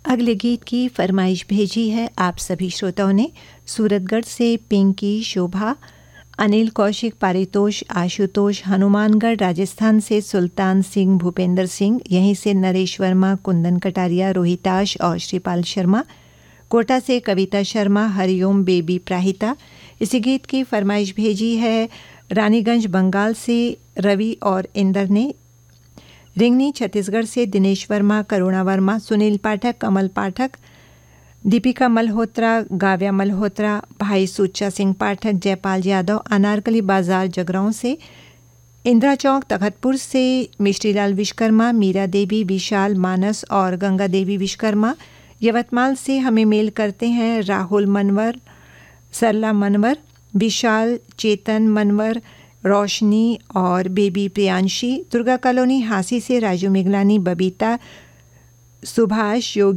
अगले गीत की फरमाइश भेजी है आप सभी श्रोताओं ने। सूरतगढ़ से पिंकी, शोभा, अनिल कौशिक, पारितोष, आशुतोष, हनुमानगढ़ राजस्थान से सुल्तान सिंह, भूपेंद्र सिंह, यहीं से नरेश वर्मा, कुंदन कटारिया, रोहिताश और श्रीपाल शर्मा, कोटा से कविता शर्मा, हरिओम बेबी प्राहिता। इसी गीत की फरमाइश भेजी है रानीगंज बंगाल से रवि और इंदर ने। रिंगनी छत्तीसगढ़ से दिनेश वर्मा, करुणा वर्मा, सुनील पाठक, कमल पाठक, दीपिका मल्होत्रा, गाव्या मल्होत्रा, भाई सुच्चा सिंह पाठक, जयपाल यादव, अनारकली बाजार जगरांव से, इंदिरा चौक तखतपुर से मिश्रीलाल विश्वकर्मा, मीरा देवी, विशाल, मानस और गंगा देवी विश्वकर्मा। यवतमाल से हमें मेल करते हैं राहुल मनवर, सरला मनवर, विशाल, चेतन मनवर, रोशनी और बेबी प्रियांशी। दुर्गा कॉलोनी हांसी से राजू मिगलानी, बबीता, सुभाष, योगी